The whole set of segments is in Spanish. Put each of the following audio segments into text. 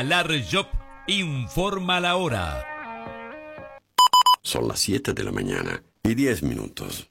Larjop informa la hora. Son las 7 de la mañana y 10 minutos.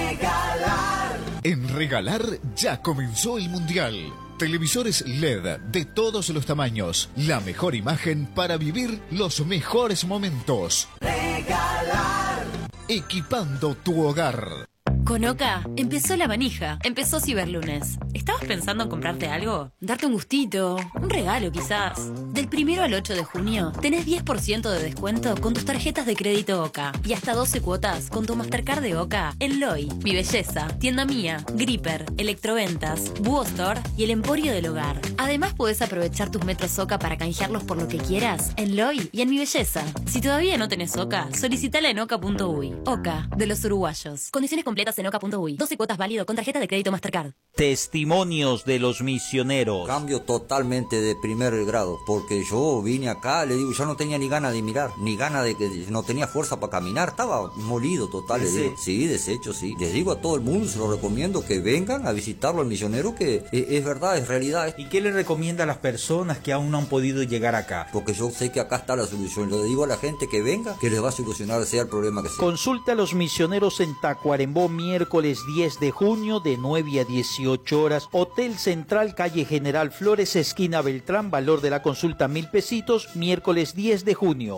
En Regalar ya comenzó el Mundial. Televisores LED de todos los tamaños. La mejor imagen para vivir los mejores momentos. Regalar. Equipando tu hogar. Con Oca empezó la manija, empezó Ciberlunes. ¿Estabas pensando en comprarte algo? ¿Darte un gustito? ¿Un regalo quizás? Del 1 al 8 de junio tenés 10% de descuento con tus tarjetas de crédito Oca y hasta 12 cuotas con tu Mastercard de Oca en Loy, Mi Belleza, Tienda Mía, Gripper, Electroventas, Búho Store y el Emporio del Hogar. Además podés aprovechar tus metros Oca para canjearlos por lo que quieras en Loy y en Mi Belleza. Si todavía no tenés Oca, solicitala en oca.uy. Oca, de los uruguayos. Condiciones completas en oca.uy. 12 cuotas válido con tarjeta de crédito Mastercard. Testimonios de los misioneros. Cambio totalmente de primer grado, porque yo vine acá, le digo, ya no tenía ni ganas de mirar, ni ganas de que no tenía fuerza para caminar, estaba molido total. Sí, deshecho, sí. Les digo a todo el mundo, se lo recomiendo que vengan a visitarlo al misionero, que es verdad, es realidad. ¿Y qué le recomienda a las personas que aún no han podido llegar acá? Porque yo sé que acá está la solución. Le digo a la gente que venga, que les va a solucionar sea el problema que sea. Consulta a los misioneros en Tacuarembó, miércoles 10 de junio de 9 a 18 horas. Hotel Central, calle General Flores, esquina Beltrán. Valor de la consulta 1,000 pesitos, miércoles 10 de junio.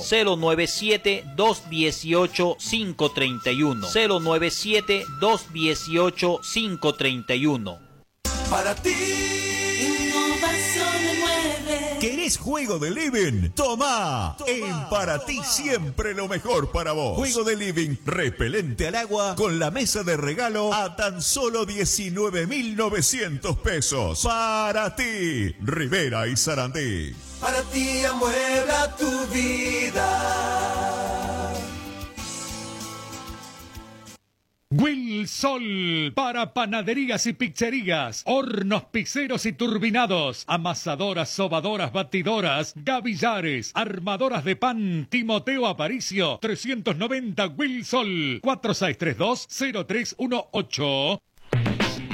097-218-531. 097-218-531. Para ti. Innovación 9. ¿Querés juego de living? Toma. En Para Ti siempre lo mejor para vos. Juego de living repelente al agua con la mesa de regalo a tan solo 19.900 pesos. Para Ti, Rivera y Sarandí. Para ti amuebla tu vida. Wilsol para panaderías y pizzerías, hornos pizzeros y turbinados, amasadoras, sobadoras, batidoras, gavillares, armadoras de pan. Timoteo Aparicio, 390 Wilsol, 4632-0318.